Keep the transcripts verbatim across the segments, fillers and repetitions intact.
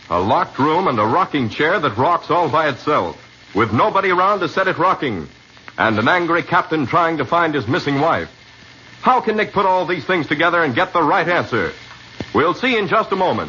A locked room and a rocking chair that rocks all by itself, with nobody around to set it rocking, and an angry captain trying to find his missing wife. How can Nick put all these things together and get the right answer? We'll see in just a moment.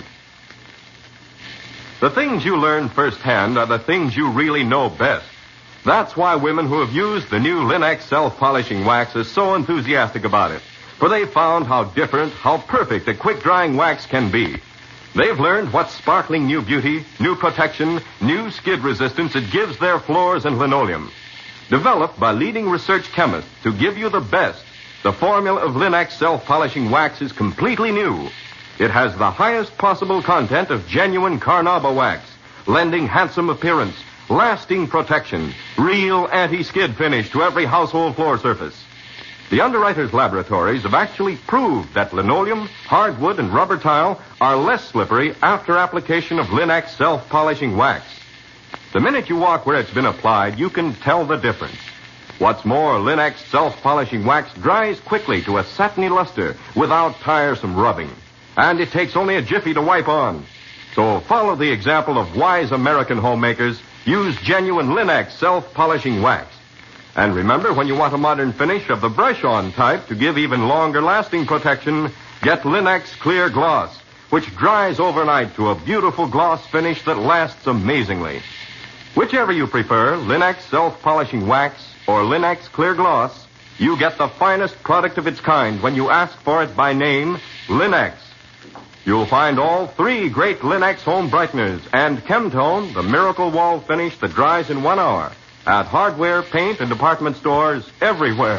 The things you learn firsthand are the things you really know best. That's why women who have used the new Lin-X self-polishing wax are so enthusiastic about it. For they've found how different, how perfect a quick-drying wax can be. They've learned what sparkling new beauty, new protection, new skid resistance it gives their floors and linoleum. Developed by leading research chemists to give you the best, the formula of Lin-X self-polishing wax is completely new. It has the highest possible content of genuine Carnauba wax, lending handsome appearance, lasting protection, real anti-skid finish to every household floor surface. The underwriters' laboratories have actually proved that linoleum, hardwood, and rubber tile are less slippery after application of Lin-X self-polishing wax. The minute you walk where it's been applied, you can tell the difference. What's more, Lin-X self-polishing wax dries quickly to a satiny luster without tiresome rubbing. And it takes only a jiffy to wipe on. So follow the example of wise American homemakers. Use genuine Lin-X self-polishing wax. And remember, when you want a modern finish of the brush-on type to give even longer-lasting protection, get Lin-X Clear Gloss, which dries overnight to a beautiful gloss finish that lasts amazingly. Whichever you prefer, Lin-X self-polishing wax or Lin-X Clear Gloss, you get the finest product of its kind when you ask for it by name, Lin-X. You'll find all three great Lin-X home brighteners and Chemtone, the miracle wall finish that dries in one hour, at hardware, paint, and department stores everywhere.